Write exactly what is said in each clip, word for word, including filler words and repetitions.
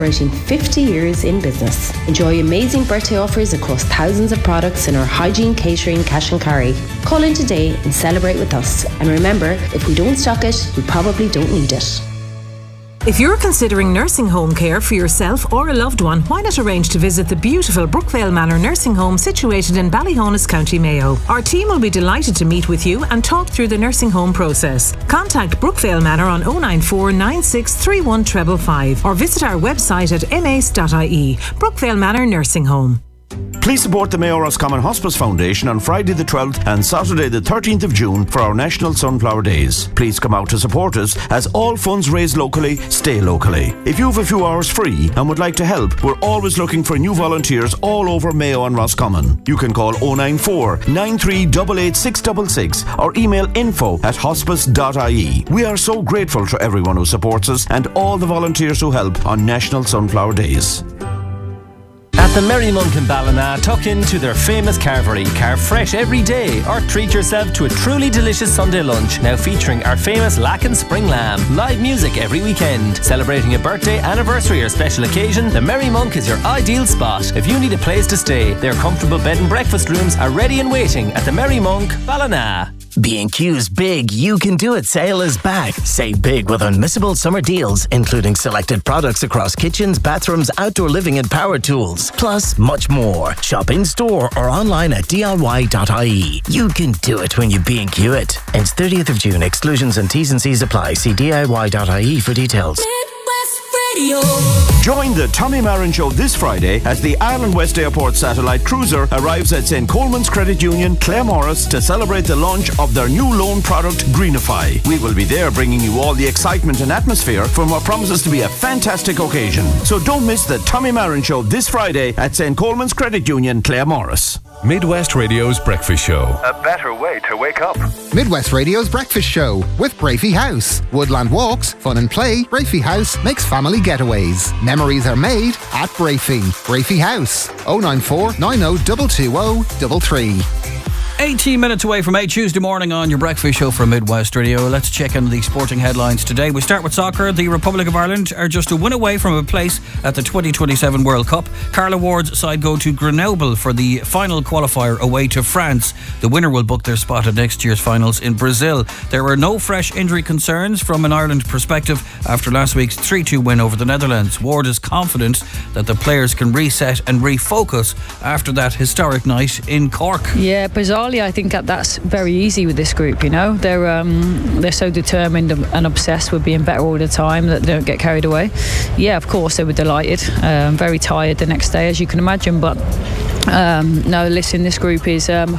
Celebrating fifty years in business. Enjoy amazing birthday offers across thousands of products in our hygiene, catering, cash and carry. Call in today and celebrate with us. And remember, if we don't stock it, we probably don't need it. If you're considering nursing home care for yourself or a loved one, why not arrange to visit the beautiful Brookvale Manor Nursing Home situated in Ballyhonus, County Mayo. Our team will be delighted to meet with you and talk through the nursing home process. Contact Brookvale Manor on oh nine four nine six three one five five five or visit our website at m a c e dot i e. Brookvale Manor Nursing Home. Please support the Mayo Roscommon Hospice Foundation on Friday the twelfth and Saturday the thirteenth of June for our National Sunflower Days. Please come out to support us, as all funds raised locally stay locally. If you have a few hours free and would like to help, we're always looking for new volunteers all over Mayo and Roscommon. You can call oh nine four nine three eight eight six six six or email info at hospice dot i e. We are so grateful to everyone who supports us and all the volunteers who help on National Sunflower Days. At the Merry Monk in Ballina, tuck into their famous carvery. Carve fresh every day or treat yourself to a truly delicious Sunday lunch, now featuring our famous Lacken Spring Lamb. Live music every weekend. Celebrating a birthday, anniversary or special occasion, the Merry Monk is your ideal spot. If you need a place to stay, their comfortable bed and breakfast rooms are ready and waiting at the Merry Monk, Ballina. B and Q's Big You Can Do It sale is back. Save big with unmissable summer deals, including selected products across kitchens, bathrooms, outdoor living and power tools. Plus, much more. Shop in store or online at d i y dot i e. You can do it when you B and Q it. Ends thirtieth of June. Exclusions and T's and C's apply. See d i y dot i e for details. Radio. Join the Tommy Marin Show this Friday as the Ireland West Airport satellite cruiser arrives at Saint Coleman's Credit Union, Claremorris, to celebrate the launch of their new loan product, Greenify. We will be there bringing you all the excitement and atmosphere from what promises to be a fantastic occasion. So don't miss the Tommy Marin Show this Friday at Saint Coleman's Credit Union, Claremorris. Midwest Radio's Breakfast Show. A better way to wake up. Midwest Radio's Breakfast Show with Brafey House. Woodland walks, fun and play. Brafey House makes family getaways. Memories are made at Brafey. Brafey House. oh nine four nine oh two two oh three three. eighteen minutes away from eight Tuesday morning on your breakfast show from Midwest Radio. Let's check on the sporting headlines today. We start with soccer. The Republic of Ireland are just a win away from a place at the twenty twenty-seven World Cup. Carla Ward's side go to Grenoble for the final qualifier away to France. The winner will book their spot at next year's finals in Brazil. There were no fresh injury concerns from an Ireland perspective after last week's three two win over the Netherlands. Ward is confident that the players can reset and refocus after that historic night in Cork. Yeah, bizarrely I think that that's very easy with this group, you know. They're um, they're so determined and obsessed with being better all the time that they don't get carried away. Yeah, of course they were delighted. Um, very tired the next day, as you can imagine. But um, no, listen, this group is um,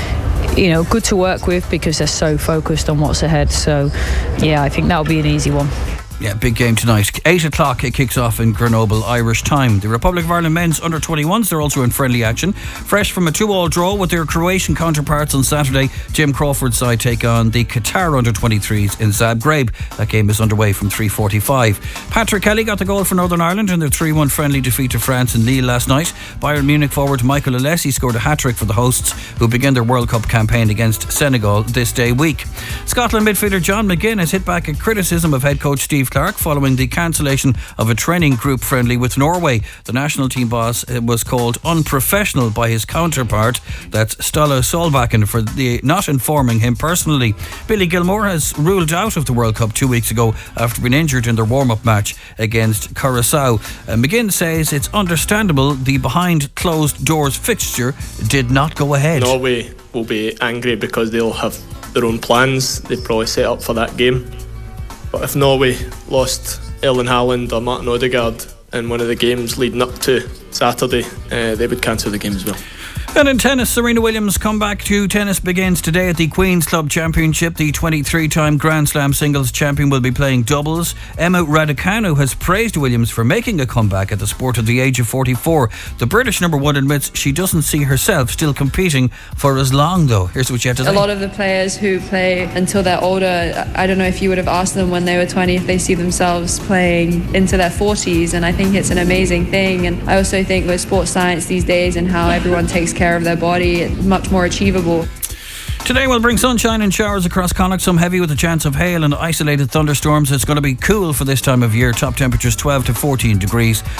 you know, good to work with because they're so focused on what's ahead. So yeah, I think that'll be an easy one. Yeah, big game tonight. eight o'clock it kicks off in Grenoble, Irish time. The Republic of Ireland men's under twenty-ones, they're also in friendly action. Fresh from a two-all draw with their Croatian counterparts on Saturday, Jim Crawford's side take on the Qatar under twenty-threes in Zagreb. That game is underway from three forty-five. Patrick Kelly got the goal for Northern Ireland in their three one friendly defeat to France in Lille last night. Bayern Munich forward Michael Alessi scored a hat-trick for the hosts, who begin their World Cup campaign against Senegal this day week. Scotland midfielder John McGinn has hit back at criticism of head coach Steve Clark following the cancellation of a training group friendly with Norway. The national team boss was called unprofessional by his counterpart, that's Ståle Solbakken, for the not informing him personally. Billy Gilmore has ruled out of the World Cup two weeks ago after being injured in their warm-up match against Curaçao. Uh, McGinn says it's understandable the behind closed doors fixture did not go ahead. Norway will be angry because they'll have their own plans they probably set up for that game. But if Norway lost Erling Haaland or Martin Odegaard in one of the games leading up to Saturday, uh, they would cancel the game as well. And in tennis, Serena Williams' comeback to tennis begins today at the Queen's Club Championship. The twenty-three-time Grand Slam singles champion will be playing doubles. Emma Raducanu has praised Williams for making a comeback at the sport at the age of forty-four. The British number one admits she doesn't see herself still competing for as long, though. Here's what she had to say. A lot of the players who play until they're older, I don't know if you would have asked them when they were twenty if they see themselves playing into their forties, and I think it's an amazing thing. And I also think with sports science these days and how everyone takes care of their body, it's much more achievable. Today will bring sunshine and showers across Connacht, some heavy with a chance of hail and isolated thunderstorms. It's going to be cool for this time of year. Top temperatures twelve to fourteen degrees.